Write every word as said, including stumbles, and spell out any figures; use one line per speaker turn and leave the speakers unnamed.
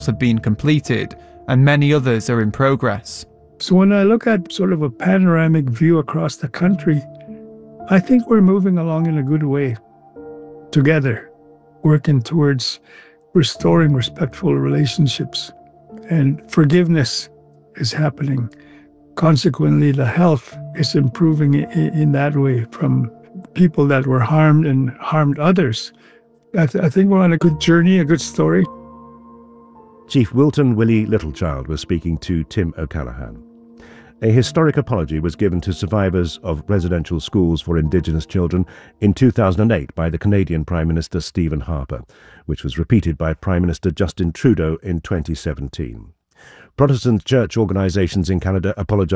have been completed and many others are in progress.
So when I look at sort of a panoramic view across the country, I think we're moving along in a good way together, working towards restoring respectful relationships, and forgiveness is happening. Consequently, the health is improving in that way from people that were harmed and harmed others. I, th- I think we're on a good journey, a good story.
Chief Wilton Willie Littlechild was speaking to Tim O'Callaghan. A historic apology was given to survivors of residential schools for Indigenous children in two thousand eight by the Canadian Prime Minister Stephen Harper, which was repeated by Prime Minister Justin Trudeau in twenty seventeen. Protestant church organisations in Canada apologised